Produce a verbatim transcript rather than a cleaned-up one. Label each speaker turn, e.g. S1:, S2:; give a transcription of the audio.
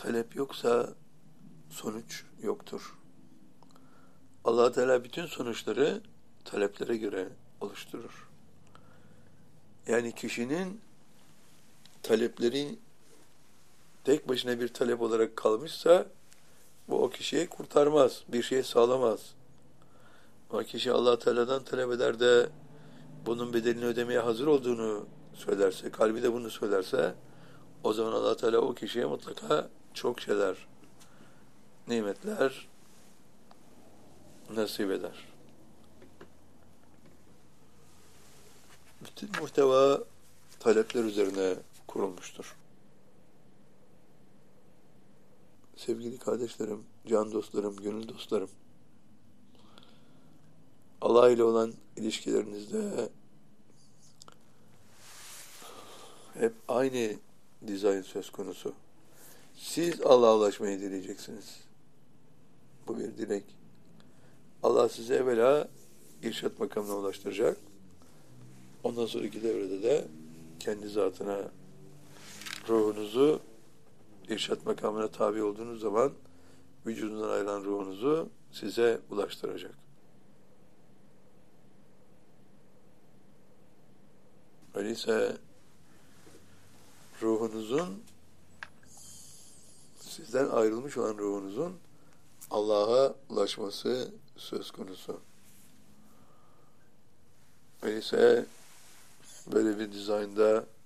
S1: talep yoksa sonuç yoktur. Allah Teala bütün sonuçları taleplere göre oluşturur. Yani kişinin talepleri tek başına bir talep olarak kalmışsa bu o kişiyi kurtarmaz, bir şey sağlamaz. Ama kişi Allah Teala'dan talep eder de bunun bedelini ödemeye hazır olduğunu söylerse, kalbi de bunu söylerse, o zaman Allah Teala o kişiye mutlaka çok şeyler, nimetler nasip eder. Bütün muhteva talepler üzerine kurulmuştur. Sevgili kardeşlerim, can dostlarım, gönül dostlarım, Allah ile olan ilişkilerinizde hep aynı dizayn söz konusu. Siz Allah'a ulaşmayı dileyeceksiniz. Bu bir dilek. Allah sizi evvela irşat makamına ulaştıracak. Ondan sonraki devrede de kendi zatına, ruhunuzu irşat makamına tabi olduğunuz zaman vücudundan ayrılan ruhunuzu size ulaştıracak. Öyleyse ruhunuzun, sizden ayrılmış olan ruhunuzun Allah'a ulaşması söz konusu. Öyleyse böyle bir dizaynda